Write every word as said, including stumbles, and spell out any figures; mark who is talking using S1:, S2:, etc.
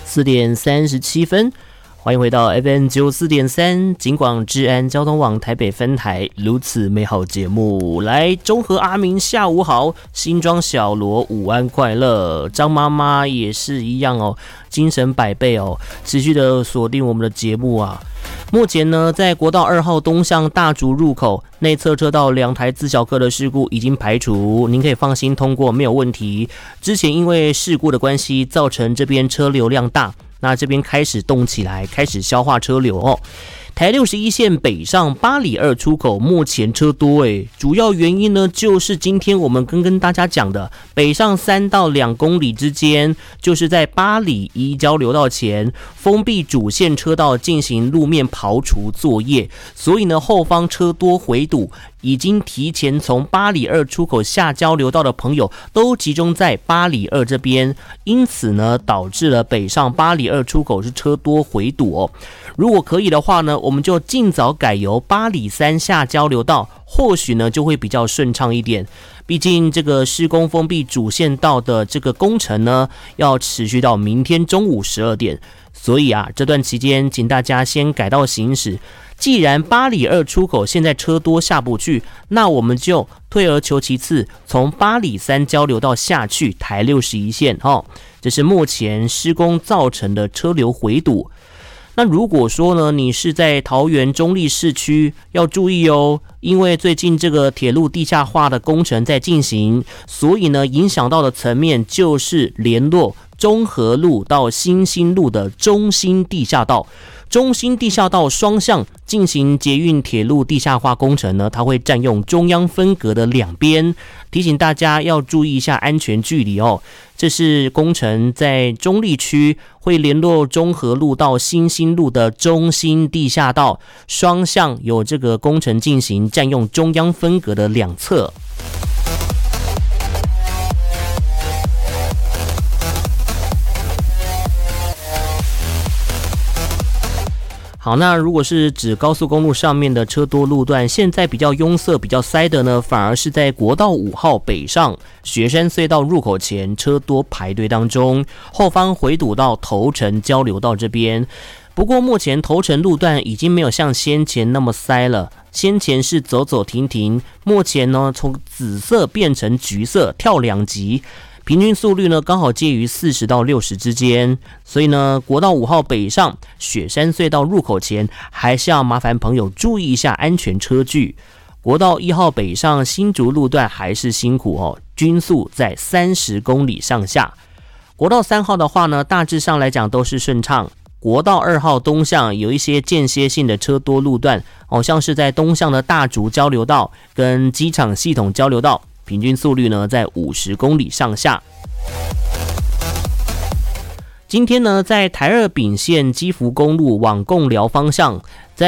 S1: 四点三十七分，欢迎回到 F M 九四点三警广治安交通网台北分台如此美好节目。来，中和阿明下午好，新庄小罗午安快乐，张妈妈也是一样哦，精神百倍哦，持续的锁定我们的节目啊。目前呢，在国道二号东向大竹入口内侧车道两台自小客的事故已经排除，您可以放心通过，没有问题。之前因为事故的关系，造成这边车流量大，那这边开始动起来，开始消化车流哦。台六十一线北上八里二出口目前车多诶，主要原因呢就是今天我们跟跟大家讲的，北上三到两公里之间，就是在八里一交流道前封闭主线车道进行路面刨除作业，所以呢后方车多回堵，已经提前从八里二出口下交流道的朋友都集中在八里二这边，因此呢导致了北上八里二出口是车多回堵哦。如果可以的话呢，我们就尽早改由八里三下交流道，或许呢就会比较顺畅一点。毕竟这个施工封闭主线道的这个工程呢，要持续到明天中午十二点，所以啊，这段期间请大家先改道行驶。既然八里二出口现在车多下不去，那我们就退而求其次，从八里三交流道下去台六十一线哦，这是目前施工造成的车流回堵。那如果说呢，你是在桃园中壢市区，要注意哦，因为最近这个铁路地下化的工程在进行，所以呢，影响到的层面就是联络中和路到新兴路的中兴地下道。中兴地下道双向进行捷运铁路地下化工程呢，它会占用中央分隔的两边，提醒大家要注意一下安全距离哦。这是工程在中壢区会联络中和路到新兴路的中兴地下道，双向有这个工程进行，占用中央分隔的两侧。好，那如果是指高速公路上面的车多路段，现在比较拥塞、比较塞的呢，反而是在国道五号北上雪山隧道入口前车多排队当中，后方回堵到头城交流道这边。不过目前头城路段已经没有像先前那么塞了，先前是走走停停，目前呢从紫色变成橘色，跳两级。平均速率呢刚好介于四十到六十之间，所以呢国道五号北上雪山隧道入口前还是要麻烦朋友注意一下安全车距。国道一号北上新竹路段还是辛苦哦，均速在三十公里上下。国道三号的话呢，大致上来讲都是顺畅。国道二号东向有一些间歇性的车多路段，好像是在东向的大竹交流道跟机场系统交流道，平均速率呢在五十公里上下。今天呢，在台二丙线基福公路往贡寮方向，在